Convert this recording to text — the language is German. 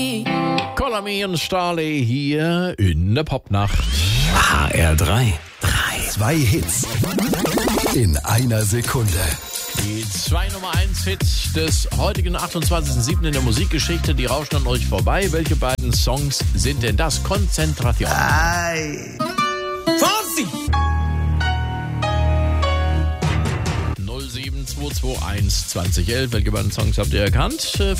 Kolami und Starley hier in der Popnacht. HR3. 2 Hits in einer Sekunde. Die 2 Nummer 1 Hits des heutigen 28.07. in der Musikgeschichte, die rauschen an euch vorbei. Welche beiden Songs sind denn das? Konzentration. Ay. Fonsi! 07221 2011. Welche beiden Songs habt ihr erkannt?